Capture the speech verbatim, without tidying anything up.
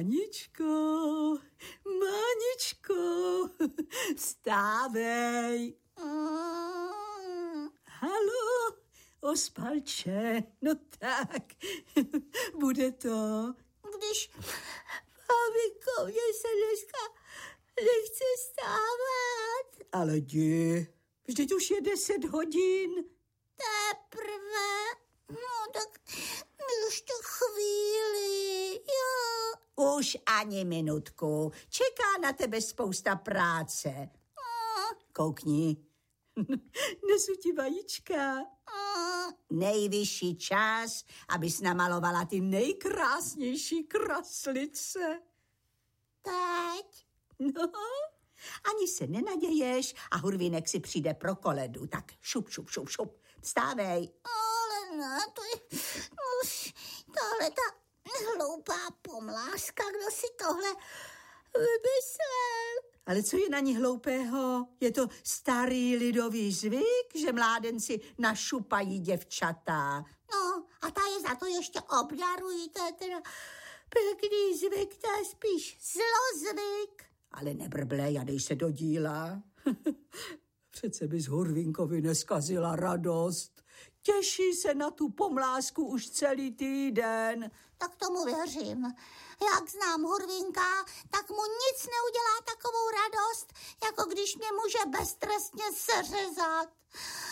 Maničko, Maničko, vstávej. Mm. Halo, ospalče, no tak, bude to. Když, maminko, mě se dneska nechce stávat. Ale jdi, vždyť už je deset hodin. Teprve, no tak už to chvíli, jo. Už ani minutku, čeká na tebe spousta práce. Mm. Koukni, nesu ti vajíčka. Mm. Nejvyšší čas, abys namalovala ty nejkrásnější kraslice. Teď? No, ani se nenaděješ a Hurvínek si přijde pro koledu. Tak šup, šup, šup, šup, vstávej. Ale ne, to je už tohle ta hloupá pomlázka, kdo si tohle vymyslel. Ale co je na ní hloupého? Je to starý lidový zvyk, že mládenci našupají děvčata. No, a ta je za to ještě obdarují, to je teda pěkný zvyk, to je spíš zlozvyk. Ale nebrblej a dej se do díla. Přece bys Hurvínkovi neskazila radost. Těší se na tu pomlázku už celý týden. Tak tomu věřím. Jak znám Hurvínka, tak mu nic neudělá takovou radost, jako když mě může beztrestně seřezat.